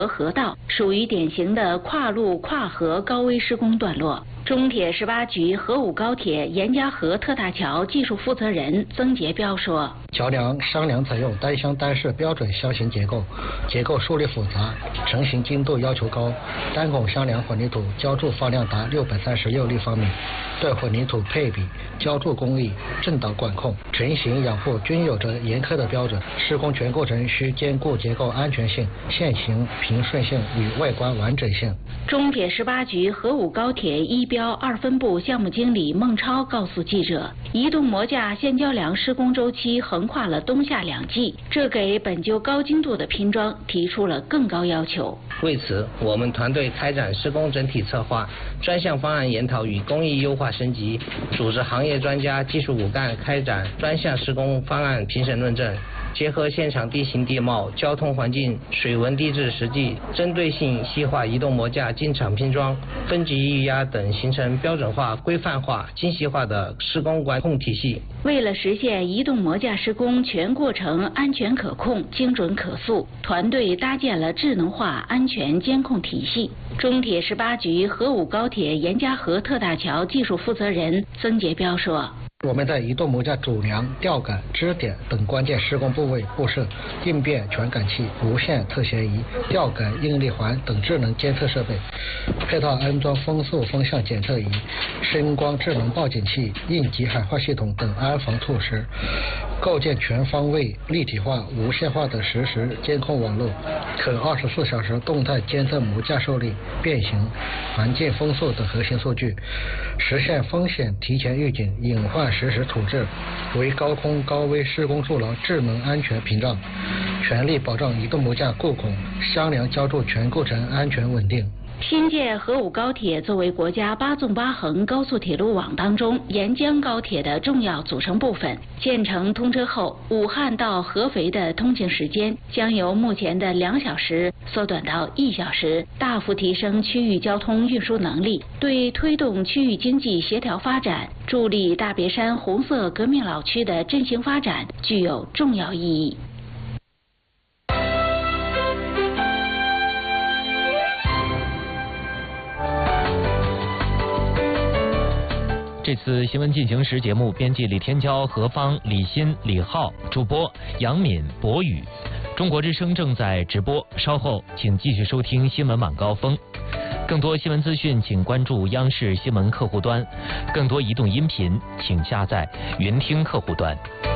河道，属于典型的跨路跨河高危施工段落。中铁18局河武高铁严家河特大桥技术负责人曾杰彪说：“ 桥梁商梁采用单箱单式标准箱型结构，结构疏离复杂，成型精度要求高。单孔商梁混凝土浇筑放量达636立方米，对混凝土配比、浇筑工艺、震导管控、成型养护均有着严苛的标准。施工全过程需兼顾结构安全性、线形平顺性与外观完整性。” 中铁18局河武高铁1标2分部项目经理孟超告诉记者，移动模架现浇梁施工周期横跨了冬夏2季，这给本就高精度的拼装提出了更高要求。 为此，我们团队开展施工整体策划、专项方案研讨与工艺优化升级，组织行业专家、技术骨干开展专项施工方案评审论证，结合现场地形地貌、交通环境、水文地质实际，针对性细化移动模架进场拼装、分级预压等，形成标准化、规范化、精细化的施工管控体系。 为了实现移动模架施工全过程安全可控、精准可塑，团队搭建了智能化安全监控体系。中铁18局河武高铁严家河特大桥技术负责人曾杰彪说：“ 我们在移动模架主梁、吊杆、支点等关键施工部位布设应变传感器、无线特协仪、吊杆应力环等智能监测设备，配套安装风速风向检测仪、声光智能报警器、应急喊话系统等安防措施，构建全方位、立体化、无线化的实时监控网络，可24小时动态监测模架受力、变形、环境风速等核心数据，实现风险提前预警、隐患实时处置，为高空高危施工筑牢智能安全屏障，全力保障移动模架固孔、商梁浇筑全过程安全稳定。” 新建河武高铁作为国家8纵8横高速铁路网当中沿江高铁的重要组成部分，建成通车后，武汉到合肥的通行时间将由目前的2小时缩短到1小时，大幅提升区域交通运输能力，对推动区域经济协调发展、助力大别山红色革命老区的振兴发展具有重要意义。 这次新闻进行时节目编辑李天骄、何芳、李欣、李浩，主播杨敏、博宇。中国之声正在直播，稍后请继续收听新闻晚高峰。更多新闻资讯请关注央视新闻客户端，更多移动音频请下载云听客户端。